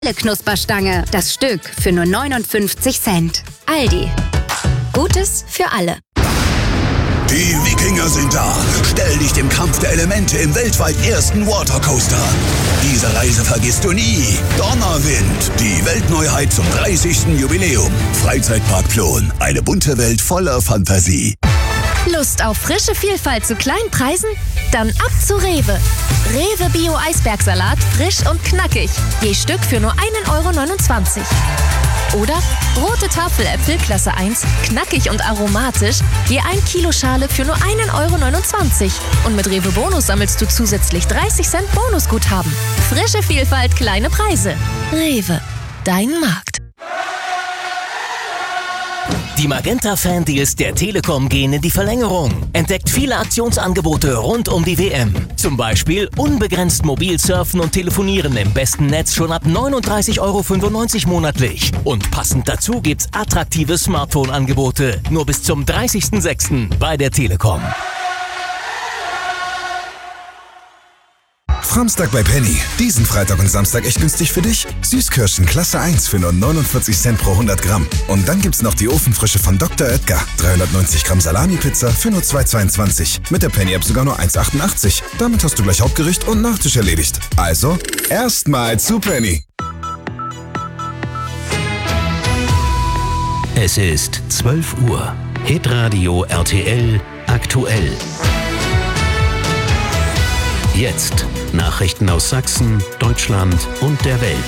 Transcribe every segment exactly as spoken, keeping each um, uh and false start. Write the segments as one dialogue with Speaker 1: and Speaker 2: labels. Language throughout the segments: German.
Speaker 1: Knusperstange. Das Stück für nur neunundfünfzig Cent. Aldi. Gutes für alle.
Speaker 2: Die Wikinger sind da. Stell dich dem Kampf der Elemente im weltweit ersten Watercoaster. Diese Reise vergisst du nie. Donnerwind, die Weltneuheit zum dreißigsten Jubiläum. Freizeitpark Plon, eine bunte Welt voller Fantasie.
Speaker 1: Lust auf frische Vielfalt zu kleinen Preisen? Dann ab zu Rewe. Rewe Bio Eisbergsalat, frisch und knackig. Je Stück für nur einen Euro neunundzwanzig. Oder rote Tafeläpfel Klasse eins, knackig und aromatisch, je ein Kilo Schale für nur einen Euro neunundzwanzig. Und mit Rewe Bonus sammelst du zusätzlich dreißig Cent Bonusguthaben. Frische Vielfalt, kleine Preise. Rewe, dein Markt.
Speaker 3: Die Magenta-Fan-Deals der Telekom gehen in die Verlängerung. Entdeckt viele Aktionsangebote rund um die W M. Zum Beispiel unbegrenzt mobil surfen und telefonieren im besten Netz schon ab neununddreißig Euro fünfundneunzig monatlich. Und passend dazu gibt's attraktive Smartphone-Angebote. Nur bis zum dreißigsten sechsten bei der Telekom.
Speaker 4: Samstag bei Penny. Diesen Freitag und Samstag echt günstig für dich. Süßkirschen Klasse eins für nur neunundvierzig Cent pro hundert Gramm. Und dann gibt's noch die Ofenfrische von Doktor Oetker. dreihundertneunzig Gramm Salami-Pizza für nur zwei Euro zweiundzwanzig. Mit der Penny-App sogar nur eins Euro achtundachtzig. Damit hast du gleich Hauptgericht und Nachtisch erledigt. Also, erstmal zu Penny.
Speaker 5: Es ist zwölf Uhr. Hitradio R T L aktuell. Jetzt Nachrichten aus Sachsen, Deutschland und der Welt.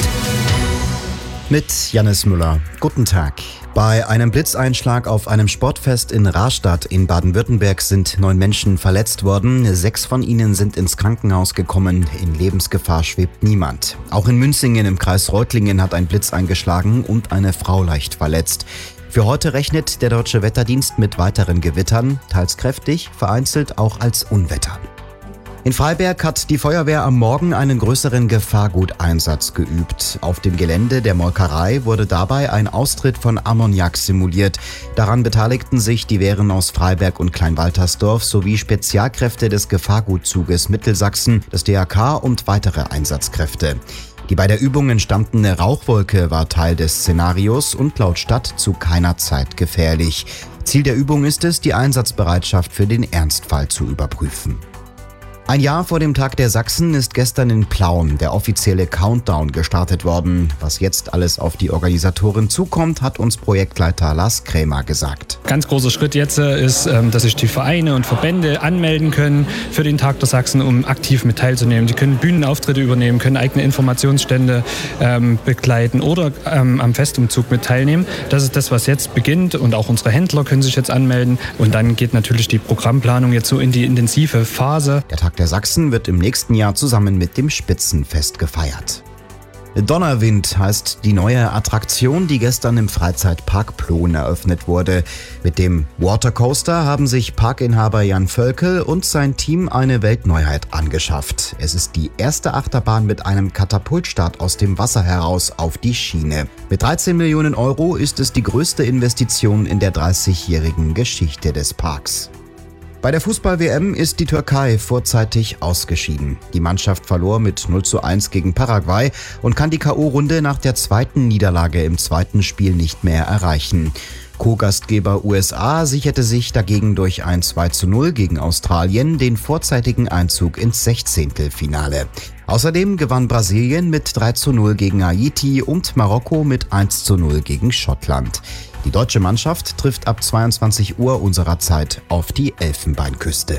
Speaker 6: Mit Jannis Müller. Guten Tag. Bei einem Blitzeinschlag auf einem Sportfest in Rastatt in Baden-Württemberg sind neun Menschen verletzt worden. Sechs von ihnen sind ins Krankenhaus gekommen. In Lebensgefahr schwebt niemand. Auch in Münzingen im Kreis Reutlingen hat ein Blitz eingeschlagen und eine Frau leicht verletzt. Für heute rechnet der Deutsche Wetterdienst mit weiteren Gewittern, teils kräftig, vereinzelt auch als Unwetter. In Freiberg hat die Feuerwehr am Morgen einen größeren Gefahrguteinsatz geübt. Auf dem Gelände der Molkerei wurde dabei ein Austritt von Ammoniak simuliert. Daran beteiligten sich die Wehren aus Freiberg und Kleinwaltersdorf sowie Spezialkräfte des Gefahrgutzuges Mittelsachsen, des D R K und weitere Einsatzkräfte. Die bei der Übung entstandene Rauchwolke war Teil des Szenarios und laut Stadt zu keiner Zeit gefährlich. Ziel der Übung ist es, die Einsatzbereitschaft für den Ernstfall zu überprüfen. Ein Jahr vor dem Tag der Sachsen ist gestern in Plauen der offizielle Countdown gestartet worden. Was jetzt alles auf die Organisatoren zukommt, hat uns Projektleiter Lars Krämer gesagt.
Speaker 7: Ganz großer Schritt jetzt ist, dass sich die Vereine und Verbände anmelden können für den Tag der Sachsen, um aktiv mit teilzunehmen. Die können Bühnenauftritte übernehmen, können eigene Informationsstände ähm, begleiten oder ähm, am Festumzug mit teilnehmen. Das ist das, was jetzt beginnt, und auch unsere Händler können sich jetzt anmelden. Und dann geht natürlich die Programmplanung jetzt so in die intensive Phase.
Speaker 6: Der Tag der Sachsen wird im nächsten Jahr zusammen mit dem Spitzenfest gefeiert. Donnerwind heißt die neue Attraktion, die gestern im Freizeitpark Plon eröffnet wurde. Mit dem Watercoaster haben sich Parkinhaber Jan Völkel und sein Team eine Weltneuheit angeschafft. Es ist die erste Achterbahn mit einem Katapultstart aus dem Wasser heraus auf die Schiene. Mit dreizehn Millionen Euro ist es die größte Investition in der dreißigjährigen Geschichte des Parks. Bei der Fußball-W M ist die Türkei vorzeitig ausgeschieden. Die Mannschaft verlor mit null zu eins gegen Paraguay und kann die K O-Runde nach der zweiten Niederlage im zweiten Spiel nicht mehr erreichen. Co-Gastgeber U S A sicherte sich dagegen durch ein zwei zu null gegen Australien den vorzeitigen Einzug ins Sechzehntelfinale. Außerdem gewann Brasilien mit drei zu null gegen Haiti und Marokko mit eins zu null gegen Schottland. Die deutsche Mannschaft trifft ab zweiundzwanzig Uhr unserer Zeit auf die Elfenbeinküste.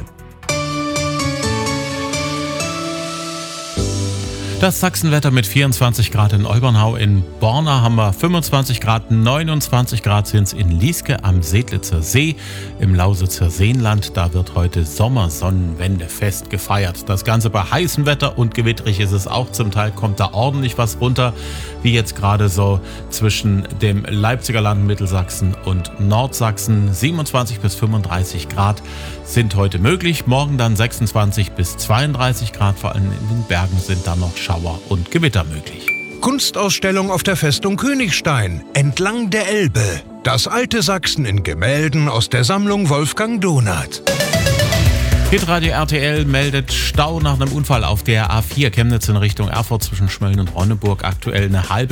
Speaker 8: Das Sachsenwetter mit vierundzwanzig Grad in Olbernhau. In Borna haben wir fünfundzwanzig Grad, neunundzwanzig Grad sind es in Lieske am Sedlitzer See. Im Lausitzer Seenland, da wird heute Sommersonnenwendefest gefeiert. Das Ganze bei heißem Wetter und gewittrig ist es auch. Zum Teil kommt da ordentlich was runter, wie jetzt gerade so zwischen dem Leipziger Land, Mittelsachsen und Nordsachsen. siebenundzwanzig bis fünfunddreißig Grad sind heute möglich. Morgen dann sechsundzwanzig bis zweiunddreißig Grad. Vor allem in den Bergen sind da noch Schauer und Gewitter möglich.
Speaker 9: Kunstausstellung auf der Festung Königstein, entlang der Elbe. Das alte Sachsen in Gemälden aus der Sammlung Wolfgang Donath.
Speaker 8: Hitradio R T L meldet Stau nach einem Unfall auf der A vier Chemnitz in Richtung Erfurt zwischen Schmölln und Ronneburg. Aktuell eine halbe